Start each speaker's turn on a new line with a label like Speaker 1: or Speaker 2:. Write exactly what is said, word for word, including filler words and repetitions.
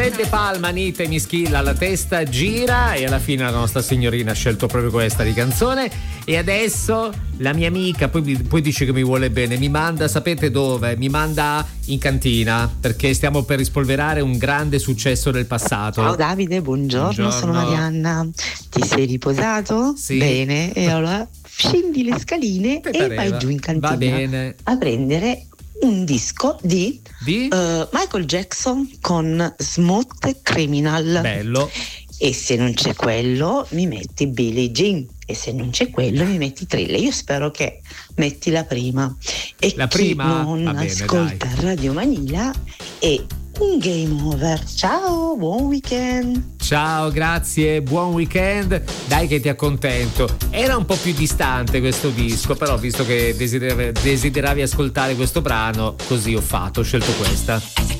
Speaker 1: De Palma, Anita e Mischilla, la testa gira, e alla fine la nostra signorina ha scelto proprio questa di canzone. E adesso la mia amica, poi, poi dice che mi vuole bene, mi manda, sapete dove? Mi manda in cantina, perché stiamo per rispolverare un grande successo del passato.
Speaker 2: Ciao Davide, buongiorno, buongiorno. Sono Marianna. Ti sei riposato?
Speaker 1: Sì.
Speaker 2: Bene, e allora scendi le scaline e vai giù in cantina.
Speaker 1: Va bene.
Speaker 2: A prendere un disco di,
Speaker 1: di?
Speaker 2: Uh, Michael Jackson con Smooth Criminal.
Speaker 1: Bello.
Speaker 2: E se non c'è quello mi metti Billie Jean, e se non c'è quello mi metti Thriller. Io spero che metti la prima. E
Speaker 1: la
Speaker 2: chi
Speaker 1: prima?
Speaker 2: non
Speaker 1: Va bene,
Speaker 2: ascolta
Speaker 1: dai.
Speaker 2: Radio Manila è un game over. Ciao, buon weekend.
Speaker 1: Ciao, grazie, buon weekend. Dai che ti accontento. Era un po' più distante questo disco, però visto che desideravi, desideravi ascoltare questo brano, così ho fatto, ho scelto questa.